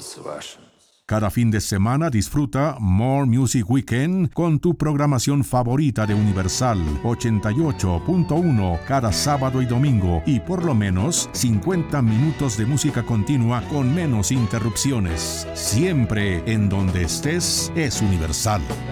Cada fin de semana disfruta More Music Weekend con tu programación favorita de Universal 88.1 cada sábado y domingo y por lo menos 50 minutos de música continua con menos interrupciones. Siempre en donde estés es Universal.